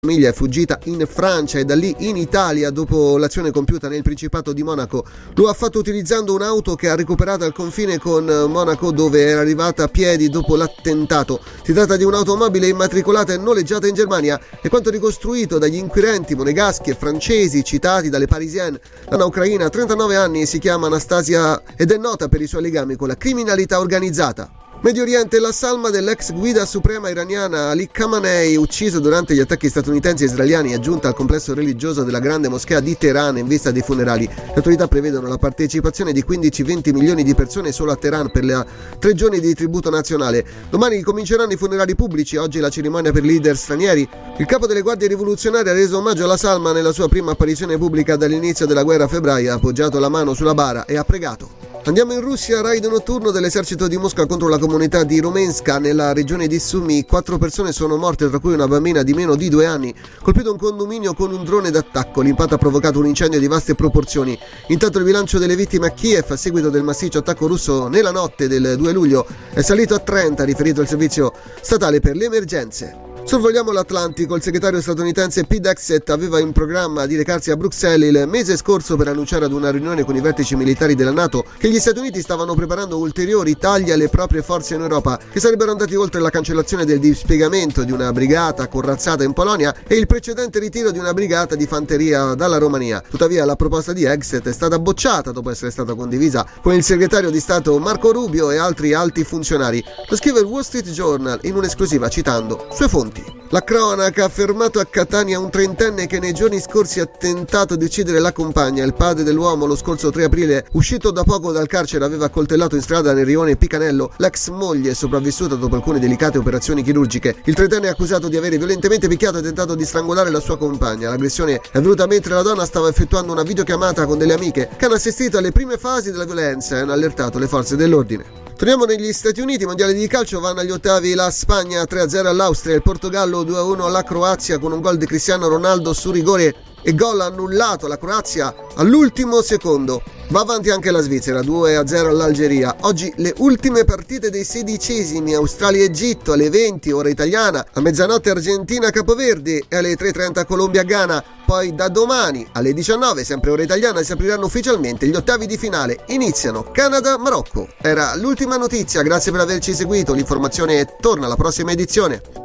famiglia è fuggita in Francia e da lì in Italia dopo l'azione compiuta nel Principato di Monaco. Lo ha fatto utilizzando un'auto che ha recuperato al confine con Monaco, dove era arrivata a piedi dopo l'attentato. Si tratta di un'automobile immatricolata e noleggiata in Germania e quanto ricostruito dagli inquirenti monegaschi e francesi citati dalle Parisienne. La ucraina ha 39 anni, si chiama Anastasia ed è nota per i suoi legami con la criminalità organizzata. Medio Oriente, la salma dell'ex guida suprema iraniana Ali Khamenei, ucciso durante gli attacchi statunitensi e israeliani, è giunta al complesso religioso della grande moschea di Teheran in vista dei funerali. Le autorità prevedono la partecipazione di 15-20 milioni di persone solo a Teheran per le 3 giorni di tributo nazionale. Domani cominceranno i funerali pubblici, oggi la cerimonia per leader stranieri. Il capo delle guardie rivoluzionarie ha reso omaggio alla salma nella sua prima apparizione pubblica dall'inizio della guerra a febbraio, ha appoggiato la mano sulla bara e ha pregato. Andiamo in Russia, raid notturno dell'esercito di Mosca contro la comunità di Rumenska nella regione di Sumy. 4 persone sono morte, tra cui una bambina di meno di 2 anni. Colpito un condominio con un drone d'attacco, l'impatto ha provocato un incendio di vaste proporzioni. Intanto il bilancio delle vittime a Kiev a seguito del massiccio attacco russo nella notte del 2 luglio è salito a 30, ha riferito il servizio statale per le emergenze. Sorvoliamo l'Atlantico, il segretario statunitense Pete Hegseth aveva in programma di recarsi a Bruxelles il mese scorso per annunciare ad una riunione con i vertici militari della NATO che gli Stati Uniti stavano preparando ulteriori tagli alle proprie forze in Europa, che sarebbero andati oltre la cancellazione del dispiegamento di una brigata corazzata in Polonia e il precedente ritiro di una brigata di fanteria dalla Romania. Tuttavia la proposta di Hegseth è stata bocciata dopo essere stata condivisa con il segretario di Stato Marco Rubio e altri alti funzionari. Lo scrive il Wall Street Journal in un'esclusiva citando sue fonti. La cronaca ha fermato a Catania un 30enne che nei giorni scorsi ha tentato di uccidere la compagna. Il padre dell'uomo lo scorso 3 aprile, uscito da poco dal carcere, aveva accoltellato in strada nel rione Picanello l'ex moglie sopravvissuta dopo alcune delicate operazioni chirurgiche. Il 30enne è accusato di avere violentemente picchiato e tentato di strangolare la sua compagna. L'aggressione è avvenuta mentre la donna stava effettuando una videochiamata con delle amiche che hanno assistito alle prime fasi della violenza e hanno allertato le forze dell'ordine. Torniamo negli Stati Uniti, mondiali di calcio, vanno agli ottavi la Spagna 3-0 all'Austria, il Portogallo 2-1 alla Croazia con un gol di Cristiano Ronaldo su rigore e gol annullato alla Croazia all'ultimo secondo. Va avanti anche la Svizzera 2-0 all'Algeria. Oggi le ultime partite dei 16esimi, Australia-Egitto alle 20 ora italiana, a mezzanotte Argentina-Capoverde e alle 3:30 Colombia-Ghana. Poi da domani alle 19, sempre ora italiana, si apriranno ufficialmente gli ottavi di finale. Iniziano Canada-Marocco. Era l'ultima notizia, grazie per averci seguito, l'informazione torna alla prossima edizione.